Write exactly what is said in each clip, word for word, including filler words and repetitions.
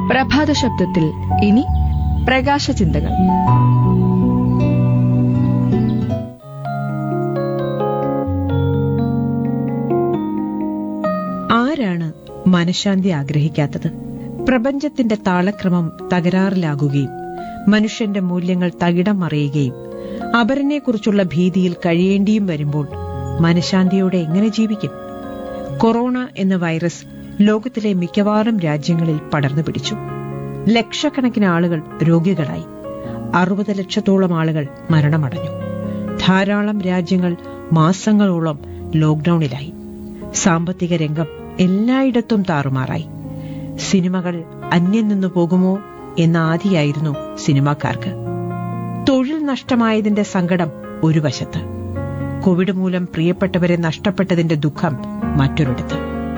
പ്രഭാത ശബ്ദത്തിൽ ഇനി പ്രകാശ ചിന്തകൾ. ആരാണ് മനഃശാന്തി ആഗ്രഹിക്കാത്തത്? പ്രപഞ്ചത്തിന്റെ താളക്രമം തകരാറിലാകുകയും മനുഷ്യന്റെ മൂല്യങ്ങൾ തകിടം മറിയുകയും അപരനെക്കുറിച്ചുള്ള ഭീതിയിൽ കഴിയേണ്ടിയും വരുമ്പോൾ മനഃശാന്തിയോടെ എങ്ങനെ ജീവിക്കും? കൊറോണ എന്ന വൈറസ് ലോകത്തിലെ മിക്കവാറും രാജ്യങ്ങളിൽ പടർന്നു പിടിച്ചു. ലക്ഷക്കണക്കിന് ആളുകൾ രോഗികളായി. അറുപത് ലക്ഷത്തോളം ആളുകൾ മരണമടഞ്ഞു. ധാരാളം രാജ്യങ്ങൾ മാസങ്ങളോളം ലോക്ഡൌണിലായി. സാമ്പത്തിക രംഗം എല്ലായിടത്തും താറുമാറായി. സിനിമകൾ അന്യം നിന്നു പോകുമോ എന്ന ആധിയായിരുന്നു സിനിമാക്കാർക്ക്. തൊഴിൽ നഷ്ടമായതിന്റെ സങ്കടം ഒരു വശത്ത്, കോവിഡ് മൂലം പ്രിയപ്പെട്ടവരെ നഷ്ടപ്പെട്ടതിന്റെ ദുഃഖം മറ്റൊരിടത്ത്.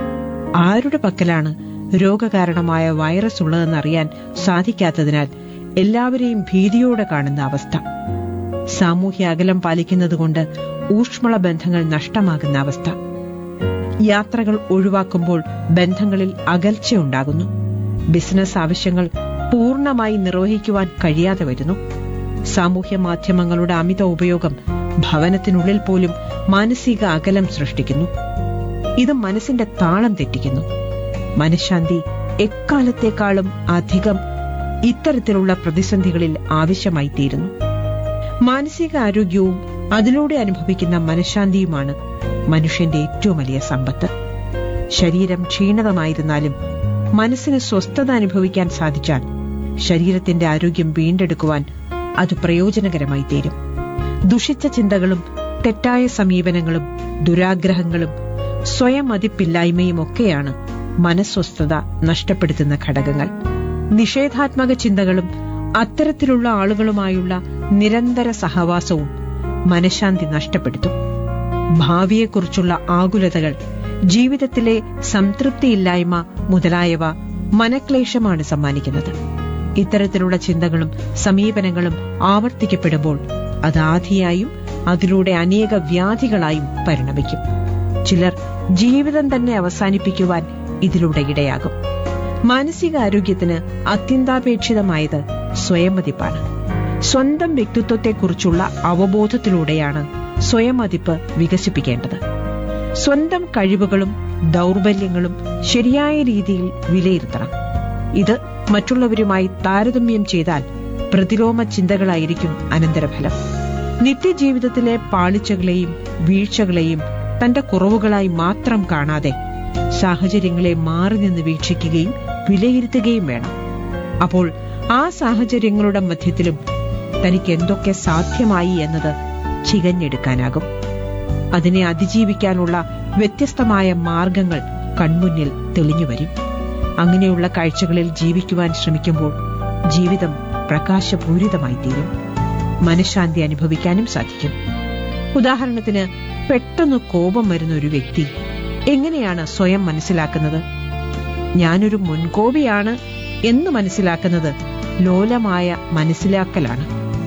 ആരുടെ പക്കലാണ് രോഗകാരണമായ വൈറസ് ഉള്ളതെന്നറിയാൻ സാധിക്കാത്തതിനാൽ എല്ലാവരെയും ഭീതിയോടെ കാണുന്ന അവസ്ഥ. സാമൂഹ്യ അകലം പാലിക്കുന്നതുകൊണ്ട് ഊഷ്മള ബന്ധങ്ങൾ നഷ്ടമാകുന്ന അവസ്ഥ. യാത്രകൾ ഒഴിവാക്കുമ്പോൾ ബന്ധങ്ങളിൽ അകൽച്ചയുണ്ടാകുന്നു. ബിസിനസ് ആവശ്യങ്ങൾ പൂർണ്ണമായി നിർവഹിക്കുവാൻ കഴിയാതെ വരുന്നു. സാമൂഹ്യ മാധ്യമങ്ങളുടെ അമിത ഉപയോഗം ഭവനത്തിനുള്ളിൽ പോലും മാനസിക അകലം സൃഷ്ടിക്കുന്നു. ഇത് മനസ്സിന്റെ താളം തെറ്റിക്കുന്നു. മനഃശാന്തി എക്കാലത്തേക്കാളും അധികം ഇത്തരത്തിലുള്ള പ്രതിസന്ധികളിൽ ആവശ്യമായി തീരുന്നു. മാനസിക ആരോഗ്യവും അതിലൂടെ അനുഭവിക്കുന്ന മനഃശാന്തിയുമാണ് മനുഷ്യന്റെ ഏറ്റവും വലിയ സമ്പത്ത്. ശരീരം ക്ഷീണിതമായിരുന്നാലും മനസ്സിന് സ്വസ്ഥത അനുഭവിക്കാൻ സാധിച്ചാൽ ശരീരത്തിന്റെ ആരോഗ്യം വീണ്ടെടുക്കുവാൻ അത് പ്രയോജനകരമായി തീരും. ദുഷിച്ച ചിന്തകളും തെറ്റായ സമീപനങ്ങളും ദുരാഗ്രഹങ്ങളും സ്വയം മതിപ്പില്ലായ്മയും ഒക്കെയാണ് മനസ്വസ്ഥത നഷ്ടപ്പെടുത്തുന്ന ഘടകങ്ങൾ. നിഷേധാത്മക ചിന്തകളും അത്തരത്തിലുള്ള ആളുകളുമായുള്ള നിരന്തര സഹവാസവും മനഃശാന്തി നഷ്ടപ്പെടുത്തും. ഭാവിയെക്കുറിച്ചുള്ള ആകുലതകൾ, ജീവിതത്തിലെ സംതൃപ്തിയില്ലായ്മ മുതലായവ മനക്ലേശമാണ് സമ്മാനിക്കുന്നത്. ഇത്തരത്തിലുള്ള ചിന്തകളും സമീപനങ്ങളും ആവർത്തിക്കപ്പെടുമ്പോൾ അത് ആധിയായും അതിലൂടെ അനേക വ്യാധികളായും പരിണമിക്കും. ചിലർ ജീവിതം തന്നെ അവസാനിപ്പിക്കുവാൻ ഇതിലൂടെ ഇടയാകും. മാനസികാരോഗ്യത്തിന് അത്യന്താപേക്ഷിതമായത് സ്വയംമതിപ്പാണ്. സ്വന്തം വ്യക്തിത്വത്തെക്കുറിച്ചുള്ള അവബോധത്തിലൂടെയാണ് സ്വയംമതിപ്പ് വികസിപ്പിക്കേണ്ടത്. സ്വന്തം കഴിവുകളും ദൗർബല്യങ്ങളും ശരിയായ രീതിയിൽ വിലയിരുത്തണം. ഇത് മറ്റുള്ളവരുമായി താരതമ്യം ചെയ്താൽ പ്രതിലോമ ചിന്തകളായിരിക്കും അനന്തരഫലം. നിത്യജീവിതത്തിലെ പാളിച്ചകളെയും വീഴ്ചകളെയും തന്റെ കുറവുകളായി മാത്രം കാണാതെ സാഹചര്യങ്ങളെ മാറി നിന്ന് വീക്ഷിക്കുകയും വിലയിരുത്തുകയും വേണം. അപ്പോൾ ആ സാഹചര്യങ്ങളുടെ മധ്യത്തിലും തനിക്ക് എന്തൊക്കെ സാധ്യമായി എന്നത് ചികഞ്ഞെടുക്കാനാകും. അതിനെ അതിജീവിക്കാനുള്ള വ്യത്യസ്തമായ മാർഗങ്ങൾ കൺമുന്നിൽ തെളിഞ്ഞുവരും. അങ്ങനെയുള്ള കാഴ്ചകളിൽ ജീവിക്കുവാൻ ശ്രമിക്കുമ്പോൾ ജീവിതം പ്രകാശപൂരിതമായി തീരും. മനഃശാന്തി അനുഭവിക്കാനും സാധിക്കും. ഉദാഹരണത്തിന്, പെട്ടെന്ന് കോപം വരുന്ന ഒരു വ്യക്തി എങ്ങനെയാണ് സ്വയം മനസ്സിലാക്കുന്നത്? ഞാനൊരു മുൻകോപിയാണ് എന്ന് മനസ്സിലാക്കുന്നത് ലോലമായ മനസ്സിലാക്കലാണ്.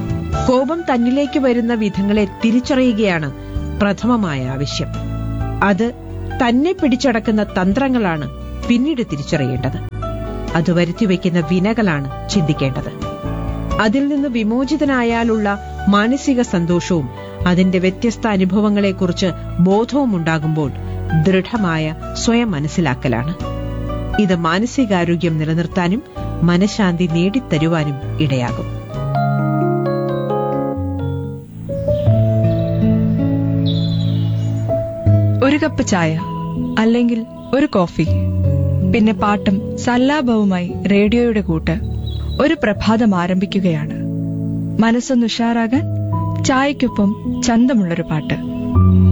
കോപം തന്നിലേക്ക് വരുന്ന വിധങ്ങളെ തിരിച്ചറിയുകയാണ് പ്രഥമമായ ആവശ്യം. അത് തന്നെ പിടിച്ചടക്കുന്ന തന്ത്രങ്ങളാണ് പിന്നീട് തിരിച്ചറിയേണ്ടത്. അത് വരുത്തിവെക്കുന്ന വിനകളാണ് ചിന്തിക്കേണ്ടത്. അതിൽ നിന്ന് വിമോചിതനായാലുള്ള മാനസിക സന്തോഷവും അതിന്റെ വ്യത്യസ്ത അനുഭവങ്ങളെക്കുറിച്ച് ബോധവും ഉണ്ടാകുമ്പോൾ ദൃഢമായ സ്വയം മനസ്സിലാക്കലാണ്. ഇത് മാനസികാരോഗ്യം നിലനിർത്താനും മനഃശാന്തി നേടിത്തരുവാനും ഇടയാകും. ഒരു കപ്പ് ചായ അല്ലെങ്കിൽ ഒരു കോഫി, പിന്നെ പാട്ടും സല്ലാപവുമായി റേഡിയോയുടെ കൂട്ട്. ഒരു പ്രഭാതം ആരംഭിക്കുകയാണ്. മനസ്സൊന്ന് ഉഷാറാകാൻ ചായക്കൊപ്പം ചന്തമുള്ളൊരു പാട്ട്.